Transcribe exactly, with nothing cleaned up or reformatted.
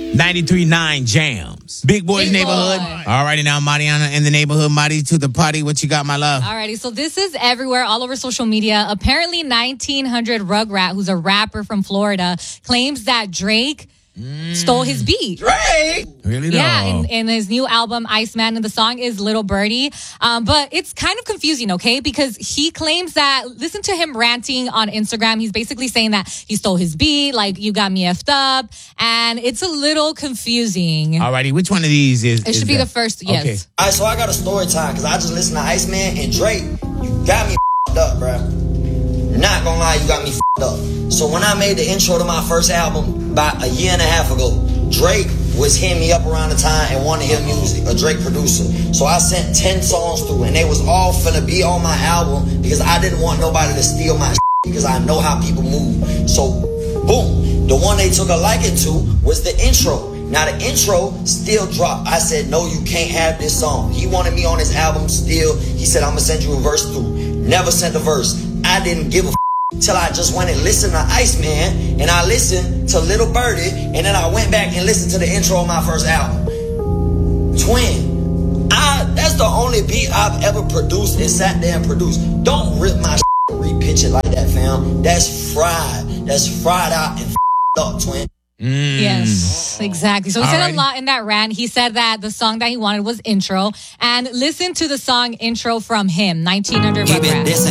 ninety-three point nine Jams. Big Boy's Big Neighborhood. Boy. All righty now, Mariana in the neighborhood. Mari to the party. What you got, my love? Alrighty, so this is everywhere, all over social media. Apparently, nineteen hundred Rugrat, who's a rapper from Florida, claims that Drake mm. stole his beat. Drake? Really? Yeah, no. in, in his new album, Iceman, and the song is Little Birdie. Um, but it's kind of confusing, okay? Because he claims that, listen to him ranting on Instagram. He's basically saying that he stole his beat, like, you got me effed up. And it's a little confusing. All righty, which one of these is It is should be that? the first, yes. Okay. All right, so I got a story time because I just listened to Iceman and Drake. You got me f***ed up, bro. Not gonna lie, you got me f***ed up. So when I made the intro to my first album about a year and a half ago, Drake was hitting me up around the time and wanted to hear music, a Drake producer. So I sent ten songs through and they was all finna be on my album because I didn't want nobody to steal my shit because I know how people move. So, boom. The one they took a liking to was the intro. Now the intro still dropped. I said, no, you can't have this song. He wanted me on his album still. He said, I'm gonna send you a verse through. Never sent a verse. I didn't give a f- till I just went and listened to Iceman, and I listened to Little Birdie, and then I went back and listened to the intro of my first album. Twin, I that's the only beat I've ever produced and sat there and produced. Don't rip my shit and repitch it like that, fam. That's fried. That's fried out and f***ed up, twin. Mm. Yes, exactly. So he said Alrighty. a lot in that rant. He said that the song that he wanted was intro. And listen to the song intro from him, nineteen hundred He been Rugrat. dissing